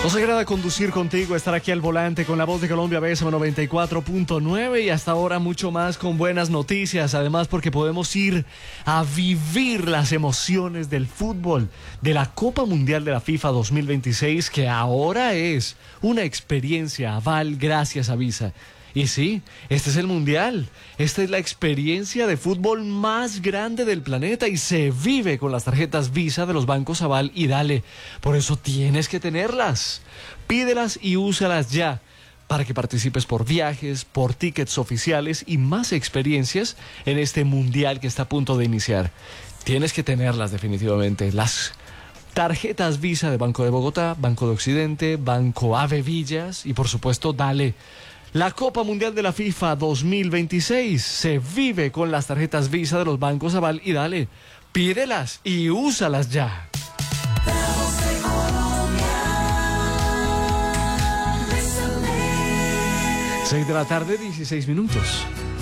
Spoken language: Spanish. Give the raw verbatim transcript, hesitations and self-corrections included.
Nos agrada conducir contigo, estar aquí al volante con la voz de Colombia B S M noventa y cuatro punto nueve y hasta ahora mucho más con buenas noticias, además porque podemos ir a vivir las emociones del fútbol, de la Copa Mundial de la FIFA dos mil veintiséis, que ahora es una experiencia aval gracias a Visa. Y sí, este es el Mundial, esta es la experiencia de fútbol más grande del planeta y se vive con las tarjetas Visa de los bancos Aval y Dale. Por eso tienes que tenerlas. Pídelas y úsalas ya para que participes por viajes, por tickets oficiales y más experiencias en este Mundial que está a punto de iniciar. Tienes que tenerlas definitivamente, las tarjetas Visa de Banco de Bogotá, Banco de Occidente, Banco Ave Villas y por supuesto Dale. La Copa Mundial de la FIFA dos mil veintiséis se vive con las tarjetas Visa de los bancos Aval y Dale. Pídelas y úsalas ya. seis de la tarde, dieciséis minutos.